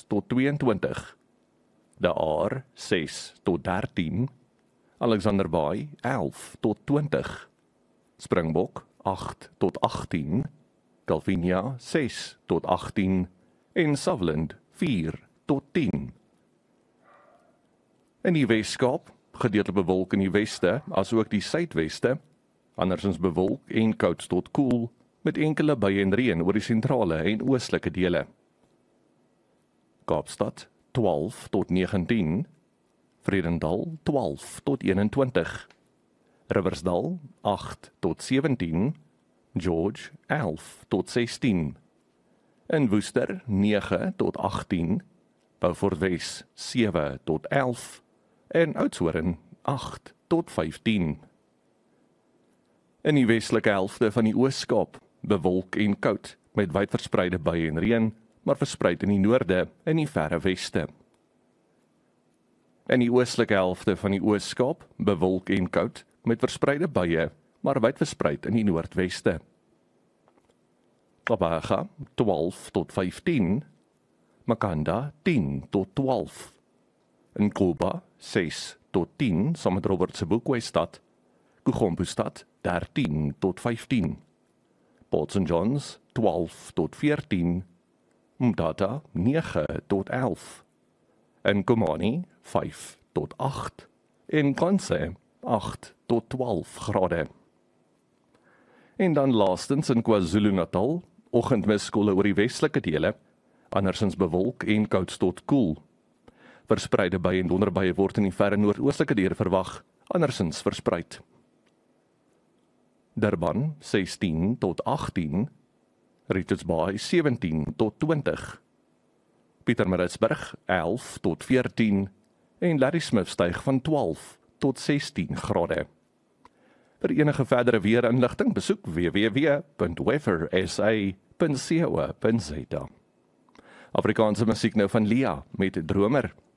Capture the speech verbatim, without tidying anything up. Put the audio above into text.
tot tweeëntwintig, De Aar ses tot dertien, Alexanderbaai elf tot twintig, Springbok agt tot agttien, Calvinia ses tot agttien en Sutherland vier tot tien. In die Weskaap, gedeeltelik bewolk in die weste, asook die suidweste, andersins bewolk en koud tot koel, met enkele buie en reën oor die sentrale en oostelike dele. Kaapstad twaalf tot negentien, Vredendal twaalf tot eenentwintig, Riversdal agt tot sewentien, George elf tot sestien, in Woester nege tot agttien, Beaufort Wes sewe tot elf en Oudtshoorn agt tot vyftien. In die westelike helfte van die Oos-Kaap bewolk en koud met wyd verspreide buie en reën, maar verspreid in die noorde en die verre weste. In die oostelike helfte van die Oos-Kaap bewolk en koud met verspreide buie, maar wyd verspreid in die noordweste. Tabaga twaalf tot vyftien, Makanda tien tot twaalf, in Koba ses tot tien, saam met Robert se Boekwestad, Koegompoestad dertien tot vyftien, Port Saint Johns twaalf tot veertien, Mthatha nege tot elf, in Komani vyf tot agt, en Kanse agt tot twaalf grade. En dan laastens in KwaZulu-Natal, oggendmiskolle oor die westelike dele, andersins bewolk en koud tot koel. Verspreide buie en donderbuie word in die verre noordoostelike dele verwag, andersins verspreid. Durban sestien tot agttien, Richards Bay sewentien tot twintig, Pietermaritzburg elf tot veertien en Ladysmith styg van twaalf tot sestien grade. Vir enige verdere weerinligting besoek w w w punt weather s a punt co punt za. Afrikaanse musiek nou van Lia met Dromer.